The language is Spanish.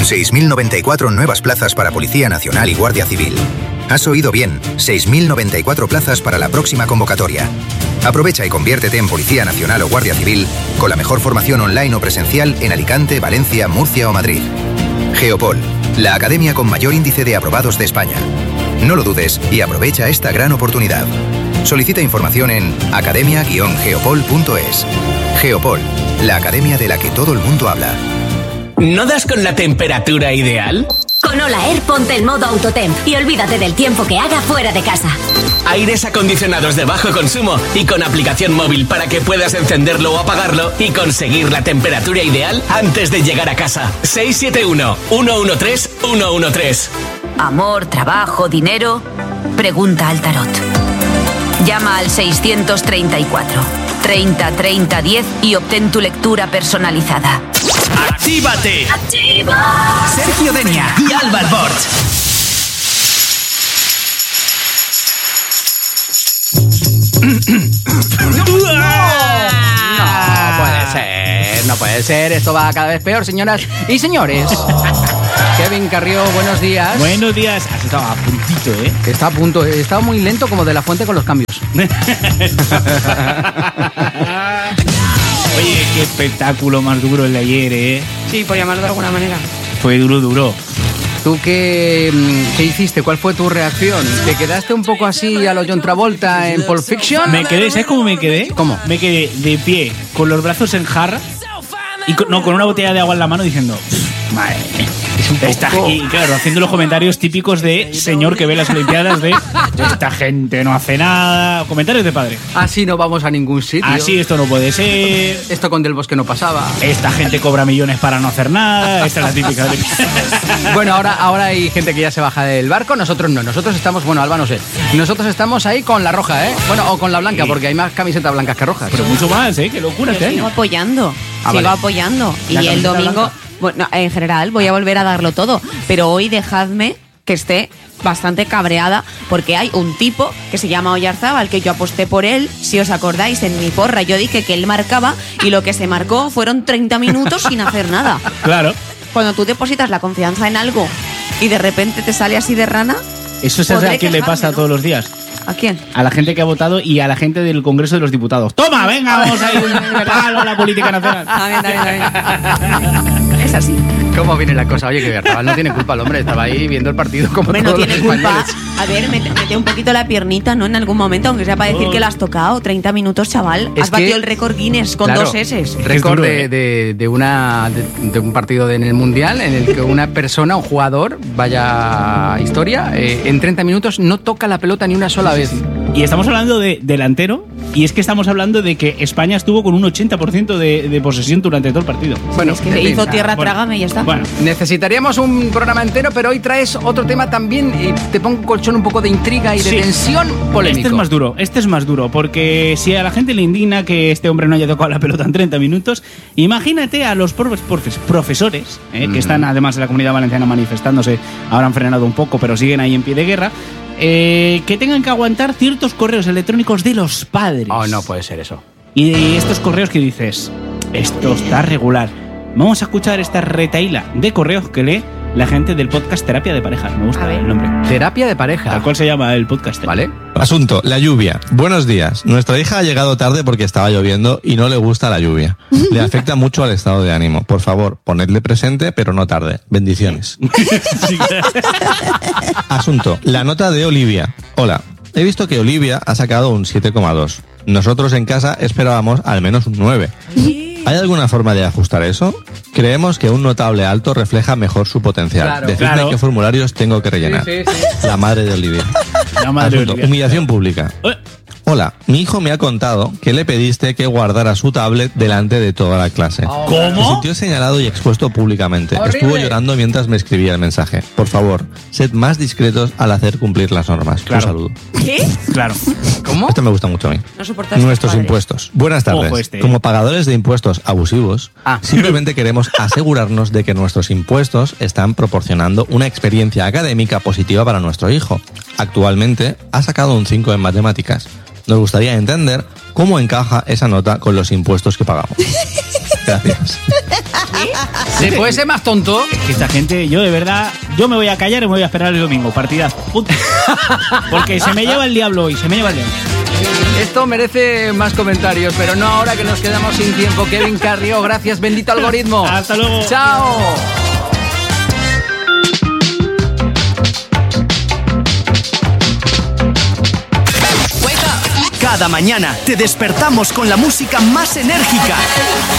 6.094 nuevas plazas para Policía Nacional y Guardia Civil. Has oído bien, 6.094 plazas para la próxima convocatoria. Aprovecha y conviértete en Policía Nacional o Guardia Civil con la mejor formación online o presencial en Alicante, Valencia, Murcia o Madrid. Geopol, la academia con mayor índice de aprobados de España. No lo dudes y aprovecha esta gran oportunidad. Solicita información en academia-geopol.es. Geopol, la academia de la que todo el mundo habla. ¿No das con la temperatura ideal? Con Hola Air ponte el modo Autotemp y olvídate del tiempo que haga fuera de casa. Aires acondicionados de bajo consumo y con aplicación móvil para que puedas encenderlo o apagarlo y conseguir la temperatura ideal antes de llegar a casa. 671-113-113. Amor, trabajo, dinero. Pregunta al tarot. Llama al 634 30 30 10 y obtén tu lectura personalizada. ¡Actívate! ¡Activa! Sergio Denia y Álvaro Bort. No puede ser, esto va cada vez peor, señoras y señores. Kevin Carrió, buenos días. Buenos días. Has estado a puntito, ¿eh? Está a punto, he estado muy lento como de la fuente con los cambios. Oye, qué espectáculo más duro el de ayer, ¿eh? Sí, por llamarlo de alguna manera. Fue duro. ¿Tú qué hiciste? ¿Cuál fue tu reacción? ¿Te quedaste un poco así a lo John Travolta en Pulp Fiction? Me quedé, ¿sabes cómo me quedé? ¿Cómo? Me quedé de pie, con los brazos en jarra y con una botella de agua en la mano diciendo, madre mía. Y claro, haciendo los comentarios típicos de señor que ve las Olimpiadas de esta gente no hace nada. Comentarios de padre. Así no vamos a ningún sitio. Así esto no puede ser. Esto con Del Bosque no pasaba. Esta gente cobra millones para no hacer nada. Esta es la típica. Bueno, ahora hay gente que ya se baja del barco. Nosotros no. Nosotros estamos, bueno, Alba no sé. Nosotros estamos ahí con la roja, ¿eh? Bueno, o con la blanca, sí. Porque hay más camisetas blancas que rojas. Pero mucho más, ¿eh? Qué locura este año. Sigo apoyando. Y el domingo... Bueno, en general voy a volver a darlo todo, pero hoy dejadme que esté bastante cabreada porque hay un tipo que se llama Oyarzábal, que yo aposté por él, si os acordáis, en mi porra yo dije que él marcaba y lo que se marcó fueron 30 minutos sin hacer nada. Claro. Cuando tú depositas la confianza en algo y de repente te sale así de rana... Eso es a quien le pasa todos los días. ¿A quién? A la gente que ha votado y a la gente del Congreso de los Diputados. ¡Toma, venga, vamos a ir a la política nacional! Está bien. Es así. ¿Cómo viene la cosa? Oye, que Oyarzábal no tiene culpa el hombre, estaba ahí viendo el partido como hombre, todos no tiene los culpa. españoles. A ver, mete un poquito la piernita, ¿no? En algún momento, aunque sea para decir que la has tocado. 30 minutos, chaval. Has batido el récord Guinness con 2 S. Récord de un partido en el Mundial en el que una persona, un jugador, vaya historia, en 30 minutos no toca la pelota ni una sola vez. Y estamos hablando de delantero, y es que estamos hablando de que España estuvo con un 80% de posesión durante todo el partido. Bueno, es que hizo tierra, trágame y ya está. Bueno, necesitaríamos un programa entero, pero hoy traes otro tema también y te pongo un colchón un poco de intriga y de tensión polémico. Este es más duro, porque si a la gente le indigna que este hombre no haya tocado la pelota en 30 minutos, imagínate a los profesores, que están además en la Comunidad Valenciana manifestándose, ahora han frenado un poco, pero siguen ahí en pie de guerra, que tengan que aguantar ciertos correos electrónicos de los padres. Oh, no puede ser eso. Y estos correos que dices, esto está regular. Vamos a escuchar esta retaíla de correos que lee la gente del podcast Terapia de Pareja. Me gusta el nombre. Terapia de Pareja. Tal cual se llama el podcast. Vale. Asunto, la lluvia. Buenos días. Nuestra hija ha llegado tarde porque estaba lloviendo y no le gusta la lluvia. Le afecta mucho al estado de ánimo. Por favor, ponedle presente, pero no tarde. Bendiciones. Asunto, la nota de Olivia. Hola. He visto que Olivia ha sacado un 7,2. Nosotros en casa esperábamos al menos un 9. ¿Hay alguna forma de ajustar eso? Creemos que un notable alto refleja mejor su potencial. Decidme qué formularios tengo que rellenar. Sí. La madre de Olivia. Asunto, humillación pública. Hola, mi hijo me ha contado que le pediste que guardara su tablet delante de toda la clase. ¿Cómo? Me sintió señalado y expuesto públicamente. ¡Horrible! Estuvo llorando mientras me escribía el mensaje. Por favor, sed más discretos al hacer cumplir las normas. Claro. Un saludo. ¿Qué? Claro. ¿Cómo? Esto me gusta mucho a mí. No soportas Nuestros impuestos. Buenas tardes. Como pagadores de impuestos abusivos, simplemente queremos asegurarnos de que nuestros impuestos están proporcionando una experiencia académica positiva para nuestro hijo. Actualmente ha sacado un 5 en matemáticas. Nos gustaría entender cómo encaja esa nota con los impuestos que pagamos. Gracias. ¿Se puede ser más tonto? Es que esta gente, yo de verdad, yo me voy a callar y me voy a esperar el domingo, partidazo. Punto. Porque se me lleva el diablo hoy, se me lleva el diablo. Esto merece más comentarios, pero no ahora que nos quedamos sin tiempo. Kevin Carrió, gracias, bendito algoritmo. Hasta luego. Chao. Cada mañana te despertamos con la música más enérgica.